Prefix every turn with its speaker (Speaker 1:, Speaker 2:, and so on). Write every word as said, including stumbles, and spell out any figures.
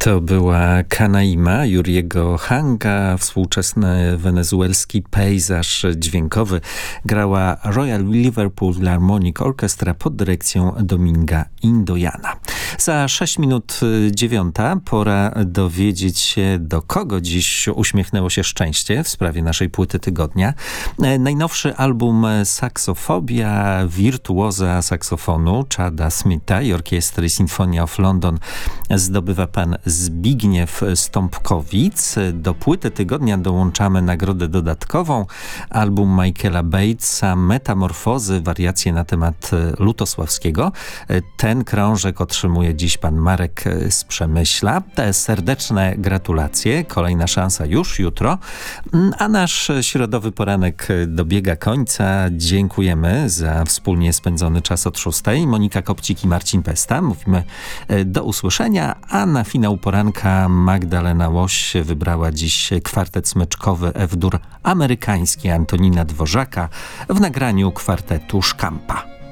Speaker 1: To była Canaima Yuriego Hanga, współczesny wenezuelski pejzaż dźwiękowy. Grała Royal Liverpool Philharmonic Orchestra pod dyrekcją Dominga Indoyana. Za sześć minut dziewiąta pora dowiedzieć się, do kogo dziś uśmiechnęło się szczęście w sprawie naszej płyty tygodnia. Najnowszy album Saksofobia, wirtuoza saksofonu Chada Smitha i orkiestry Sinfonia of London zdobywa pan Zbigniew Stąpkowic. Do płyty tygodnia dołączamy nagrodę dodatkową. Album Michaela Batesa Metamorfozy, wariacje na temat Lutosławskiego. Ten krążek otrzymuje dziś pan Marek z Przemyśla. Te serdeczne gratulacje. Kolejna szansa już jutro. A nasz środowy poranek dobiega końca. Dziękujemy za wspólnie spędzony czas od szóstej. Monika Kopcik i Marcin Pesta. Mówimy do usłyszenia, a na finał poranka Magdalena Łoś wybrała dziś kwartet smyczkowy F-dur amerykański Antonina Dworzaka w nagraniu kwartetu Szkampa.